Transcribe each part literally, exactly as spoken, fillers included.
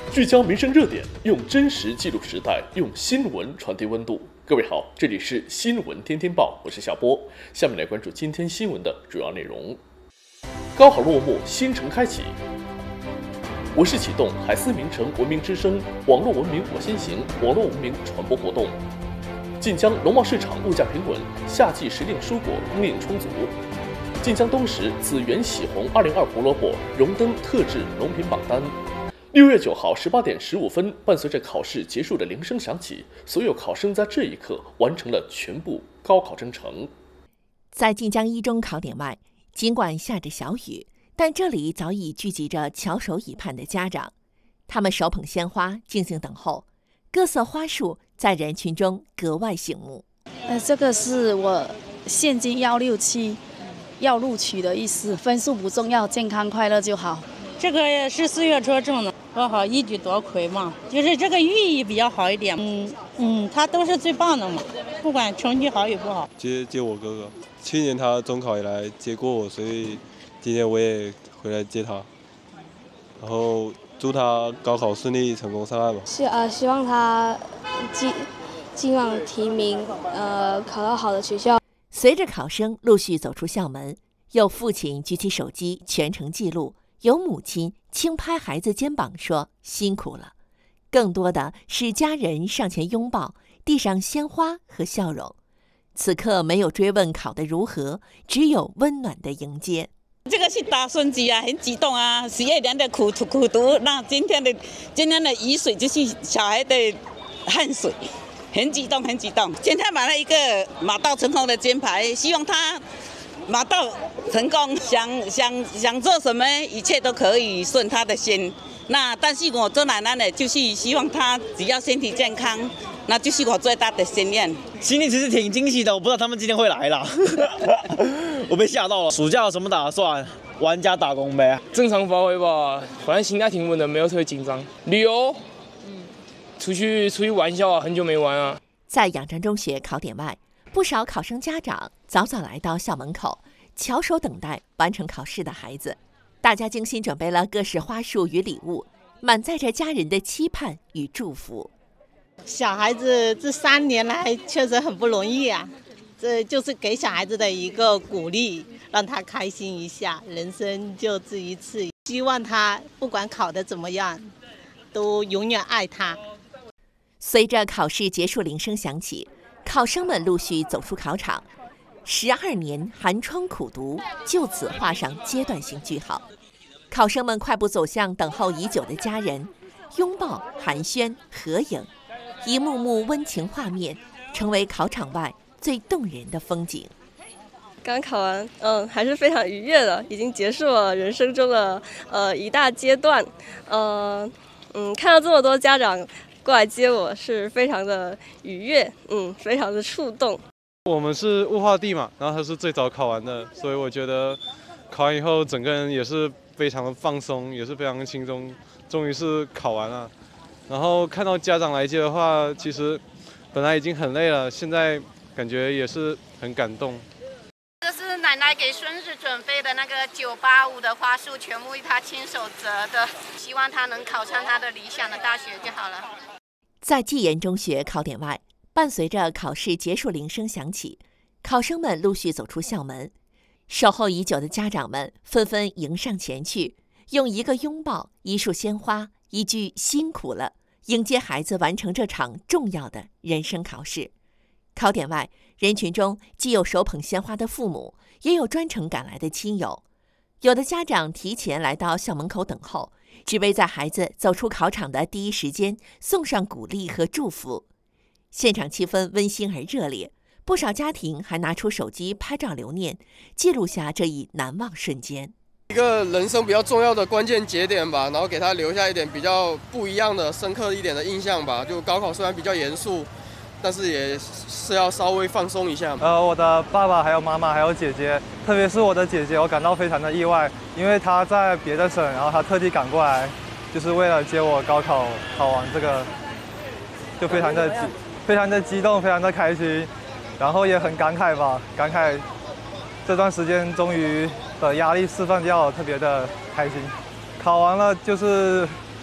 聚焦民生热点，用真实记录时代，用新闻传递温度。各位好，这里是新闻天天报，我是小波。下面来关注今天新闻的主要内容。高考落幕，新城开启。我市启动海思名城文明之声网络文明我先行网络文明传播活动。晋江农贸市场物价平稳，夏季时令蔬果供应充足。晋江东石紫源喜红二零二胡萝卜荣登特制农品榜单。六月九号十八点十五分，伴随着考试结束的铃声响起，所有考生在这一刻完成了全部高考征程。 在晋江一中考点外，尽管下着小雨，但这里早已聚集着翘首以盼的家长，他们手捧鲜花，静静等候。各色花束在人群中格外醒目。 呃，这个是我现今幺六七要录取的意思，分数不重要，健康快乐就好。 这个也是四月着重的，多好一举夺魁嘛，就是这个寓意比较好一点。嗯嗯，他都是最棒的嘛，不管成绩好与不好。 接接我哥哥，去年他中考也来接过我，所以今年我也回来接他，然后祝他高考顺利，成功上岸吧。 希呃希望他尽尽量提名，呃考到好的学校。 随着考生陆续走出校门，有父亲举起手机全程记录。有母亲轻拍孩子肩膀说辛苦了，更多的是家人上前拥抱，递上鲜花和笑容。此刻没有追问考得如何，只有温暖的迎接。 这个是大孙子啊，很激动啊！十二年的苦苦苦读，那今天的今天的雨水就是小孩的汗水，很激动，很激动。今天买了一个马到成功的金牌，希望他马到成功，想想想做什么，一切都可以顺他的心。那但是我做奶奶的，就是希望他只要身体健康，那就是我最大的心愿。 心里其实挺惊喜的，我不知道他们今天会来啦，我被吓到了。暑假有什么打算？玩家打工呗， 正常发挥吧。反正心态挺稳的，没有特别紧张。旅游，嗯，出去出去玩一下啊，很久没玩啊。 在仰仗中学考点外，不少考生家长早早来到校门口，翘首等待完成考试的孩子。大家精心准备了各式花束与礼物，满载着家人的期盼与祝福。 小孩子这三年来确实很不容易啊，这就是给小孩子的一个鼓励，让他开心一下，人生就这一次，希望他不管考得怎么样，都永远爱他。 随着考试结束铃声响起，考生们陆续走出考场，十二年寒窗苦读就此画上阶段性句号。考生们快步走向等候已久的家人，拥抱、寒暄、合影，一幕幕温情画面成为考场外最动人的风景。 刚考完，嗯，还是非常愉悦的，已经结束了人生中的呃一大阶段。呃，嗯，看到这么多家长过来接我，是非常的愉悦，嗯，非常的触动。 我们是物化地嘛，然后他是最早考完的，所以我觉得考完以后整个人也是非常的放松，也是非常的轻松，终于是考完了。然后看到家长来接的话，其实本来已经很累了，现在感觉也是很感动。 这是奶奶给孙子准备的那个九八五的花束，全部他亲手折的，希望他能考上他的理想的大学就好了。 在纪言中学考点外，伴随着考试结束铃声响起，考生们陆续走出校门，守候已久的家长们纷纷迎上前去，用一个拥抱、一束鲜花、一句辛苦了，迎接孩子完成这场重要的人生考试。考点外，人群中既有手捧鲜花的父母，也有专程赶来的亲友。有的家长提前来到校门口等候，只为在孩子走出考场的第一时间送上鼓励和祝福。现场气氛温馨而热烈，不少家庭还拿出手机拍照留念，记录下这一难忘瞬间。 一个人生比较重要的关键节点吧，然后给他留下一点比较不一样的、深刻一点的印象吧。就高考虽然比较严肃，但是也是要稍微放松一下。 呃，我的爸爸还有妈妈还有姐姐，特别是我的姐姐，我感到非常的意外，因为她在别的省，然后她特地赶过来，就是为了接我高考考完这个，就非常的非常的激动，非常的开心，然后也很感慨吧，感慨这段时间终于的压力释放掉了，特别的开心。考完了就是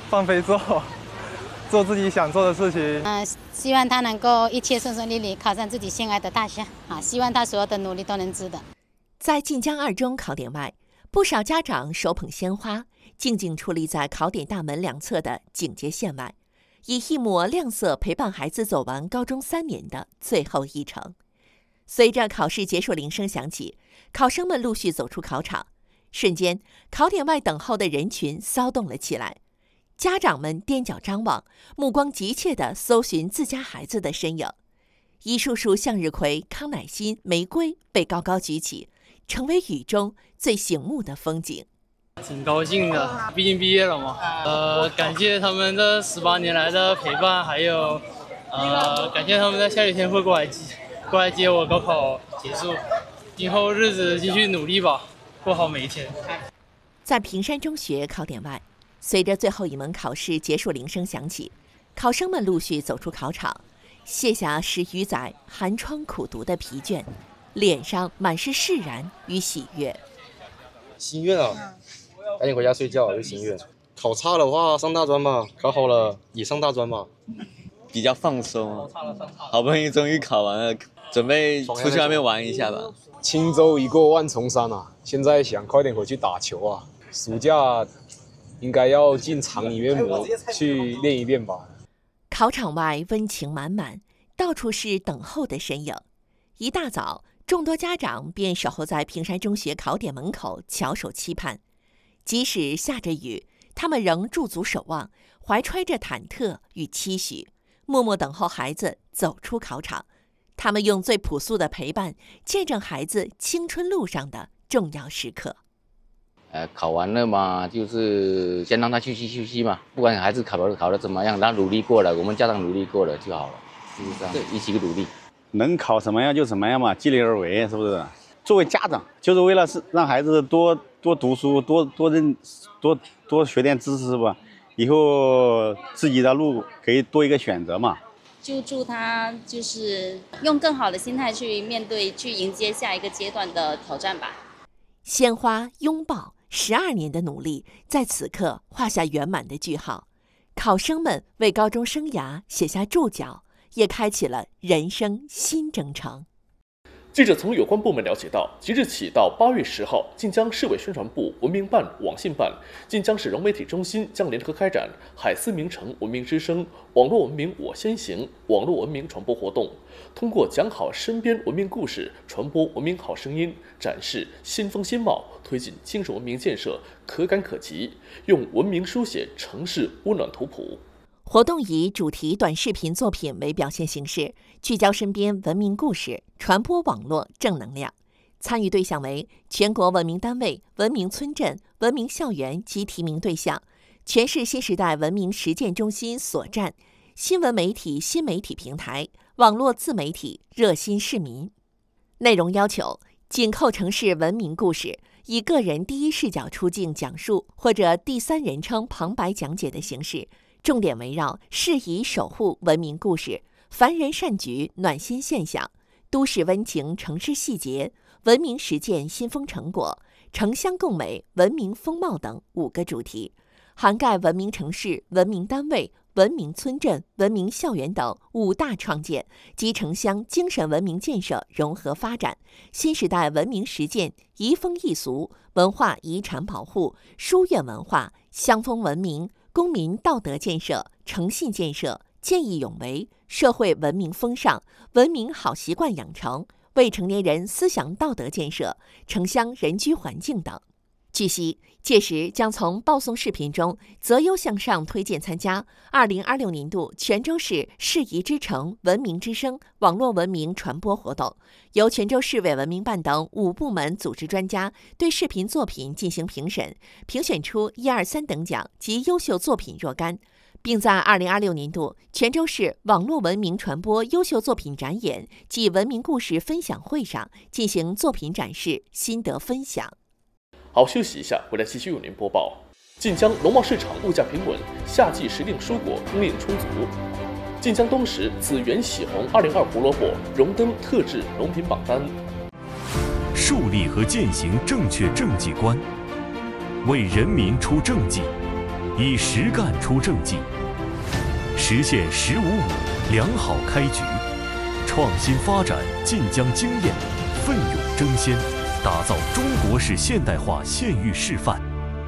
放飞做，做自己想做的事情。 嗯、呃，希望他能够一切顺顺利利，考上自己心爱的大学。啊，希望他所有的努力都能值得。 在晋江二中考点外，不少家长手捧鲜花，静静矗立在考点大门两侧的警戒线外，以一抹亮色陪伴孩子走完高中三年的最后一程。随着考试结束铃声响起，考生们陆续走出考场，瞬间，考点外等候的人群骚动了起来。家长们踮脚张望，目光急切地搜寻自家孩子的身影。一束束向日葵、康乃馨、玫瑰被高高举起，成为雨中最醒目的风景。 挺高兴的，毕竟毕业了嘛。呃，感谢他们这十八年来的陪伴，还有呃，感谢他们在下雨天会过来接过来接我高考结束。今后日子继续努力吧，过好每一天。 在平山中学考点外，随着最后一门考试结束铃声响起，考生们陆续走出考场，卸下十余载寒窗苦读的疲倦，脸上满是释然与喜悦。 心愿啊，赶紧回家睡觉，有心愿。考差的话上大专嘛，考好了也上大专嘛。 比较放松，好不容易终于考完了，准备出去外面玩一下吧。 轻舟已过万重山啊，现在想快点回去打球啊。暑假应该要进厂里面磨去练一练吧。 考场外温情满满，到处是等候的身影。一大早，众多家长便守候在平山中学考点门口，翘首期盼。即使下着雨，他们仍驻足守望，怀揣着忐忑与期许，默默等候孩子走出考场。他们用最朴素的陪伴，见证孩子青春路上的重要时刻。 呃，考完了嘛，就是先让他休息休息嘛。不管孩子考的考的怎么样，他努力过了，我们家长努力过了就好了，就是这样，一起努力。 能考什么样就什么样嘛，尽力而为，是不是？作为家长，就是为了是让孩子多多读书，多多认，多多学点知识吧，以后自己的路可以多一个选择嘛。 就祝他就是用更好的心态去面对，去迎接下一个阶段的挑战吧。 鲜花拥抱。十二年的努力在此刻画下圆满的句号，考生们为高中生涯写下注脚，也开启了人生新征程。 记者从有关部门了解到，即日起到八月十号，晋江市委宣传部、文明办、网信办、晋江市融媒体中心将联合开展海思名城文明之声网络文明我先行网络文明传播活动，通过讲好身边文明故事，传播文明好声音，展示新风新貌，推进精神文明建设可感可及，用文明书写城市温暖图谱。 活动以主题短视频作品为表现形式，聚焦身边文明故事，传播网络正能量。参与对象为全国文明单位、文明村镇、文明校园及提名对象，全市新时代文明实践中心所站、新闻媒体新媒体平台、网络自媒体热心市民。内容要求紧扣城市文明故事，以个人第一视角出镜讲述或者第三人称旁白讲解的形式，重点围绕适宜守护文明故事、凡人善举暖心现象、都市温情城市细节、文明实践新风成果、城乡共美文明风貌等五个主题，涵盖文明城市、文明单位、文明村镇、文明校园等五大创建及城乡精神文明建设融合发展、新时代文明实践、移风易俗、文化遗产保护、书院文化、乡风文明、公民道德建设、诚信建设、见义勇为、社会文明风尚、文明好习惯养成、未成年人思想道德建设、城乡人居环境等。据悉，届时将从报送视频中择优向上推荐参加二零二六年度泉州市适宜之城文明之声网络文明传播活动，由泉州市委文明办等五部门组织专家对视频作品进行评审，评选出一二三等奖及优秀作品若干，并在二零二六年度泉州市网络文明传播优秀作品展演暨文明故事分享会上进行作品展示、心得分享。 好，休息一下，回来继续为您播报。晋江农贸市场物价平稳，夏季时令蔬果供应充足。晋江冬时紫源喜红二零二胡萝卜荣登特制农品榜单。 树立和践行正确政绩观，为人民出政绩， 以实干出政绩，实现“十五五”良好开局，创新发展晋江经验，奋勇争先，打造中国式现代化县域示范。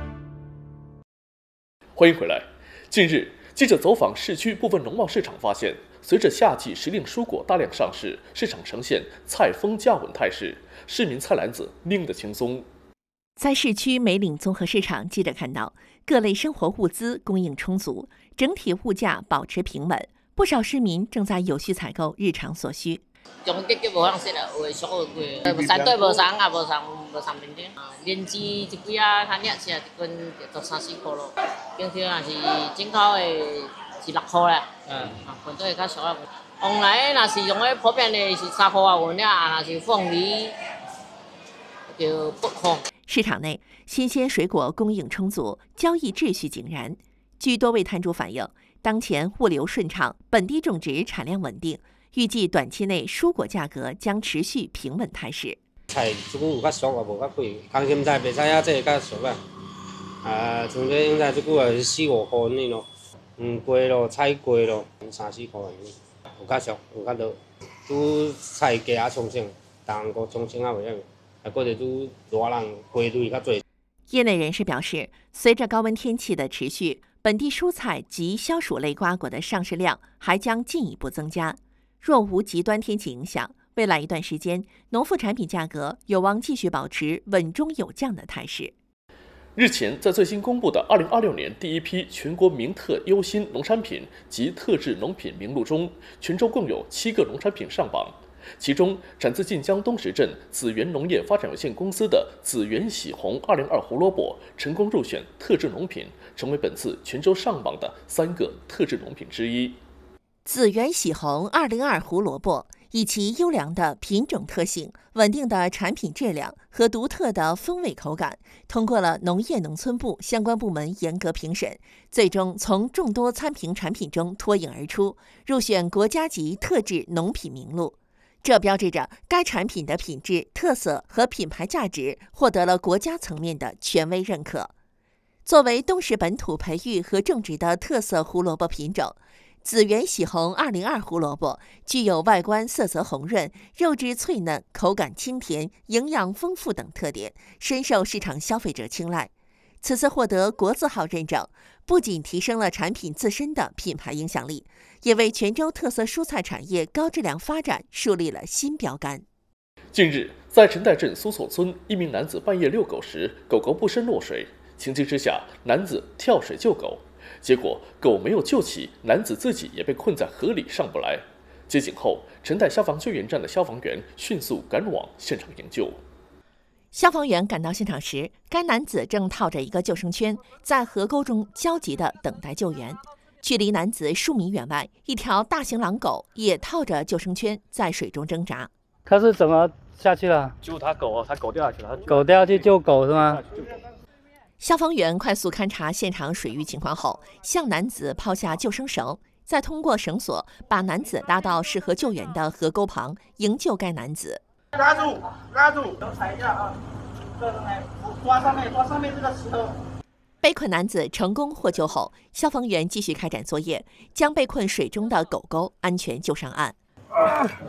欢迎回来。近日，记者走访市区部分农贸市场，发现，随着夏季时令蔬果大量上市，市场呈现菜丰价稳态势，市民菜篮子拎得轻松。 在市区梅岭综合市场，记者看到各类生活物资供应充足，整体物价保持平稳，不少市民正在有序采购日常所需。 总结就无通说啦，有诶俗有贵，三对无送啊，无送无送面顶。莲子一几啊，较领起来一斤就三四块咯。平常若是进口诶是六块啦，嗯，啊，本地会较俗啊。往来若是用诶普遍诶是三块啊，有领啊，若是凤梨就八块。 市场内新鲜水果供应充足，交易秩序井然。据多位摊主反映，当前物流顺畅，本地种植产量稳定，预计短期内蔬果价格将持续平稳态势。 菜即久有较俗啊，无较贵。空心菜、白菜啊，这个较俗啊。啊，像这种菜即久也是四五块呢咯，黄瓜咯、菜瓜咯，三四块呢。有较俗，有较落。拄菜价啊上升，但个上升啊袂晓。还搁者拄热人花类较侪。 业内人士表示，随着高温天气的持续，本地蔬菜及消暑类瓜果的上市量还将进一步增加。若无极端天气影响，未来一段时间，农副产品价格有望继续保持稳中有降的态势。 日前，在最新公布的二零二六年第一批全国名特优新农产品及特制农品名录中，泉州共有七个农产品上榜。其中，产自晋江东石镇紫源农业发展有限公司的紫源喜红二零二胡萝卜成功入选特制农品，成为本次泉州上榜的三个特制农品之一。 紫源喜红二零二胡萝卜以其优良的品种特性、稳定的产品质量和独特的风味口感，通过了农业农村部相关部门严格评审，最终从众多参评产品中脱颖而出，入选国家级特制农品名录。这标志着该产品的品质、特色和品牌价值获得了国家层面的权威认可。作为东石本土培育和种植的特色胡萝卜品种，紫源喜红二零二胡萝卜具有外观色泽红润、肉质脆嫩、口感清甜、营养丰富等特点，深受市场消费者青睐。此次获得国字号认证，不仅提升了产品自身的品牌影响力，也为泉州特色蔬菜产业高质量发展树立了新标杆。 近日，在陈代镇苏索村，一名男子半夜遛狗时，狗狗不慎落水，情急之下，男子跳水救狗，结果狗没有救起，男子自己也被困在河里上不来。接警后，陈代消防救援站的消防员迅速赶往现场营救。 消防员赶到现场时，该男子正套着一个救生圈，在河沟中焦急地等待救援。距离男子数米远外，一条大型狼狗也套着救生圈在水中挣扎。 他是怎么下去了？ 救他狗，他狗掉下去了。 狗掉下去救狗是吗？ 消防员快速勘察现场水域情况后，向男子抛下救生绳，再通过绳索把男子拉到适合救援的河沟旁，营救该男子。 拉住，拉住，要踩一下啊！这上面，抓上面，抓上面这个石头。 被困男子成功获救后，消防员继续开展作业，将被困水中的狗狗安全救上岸。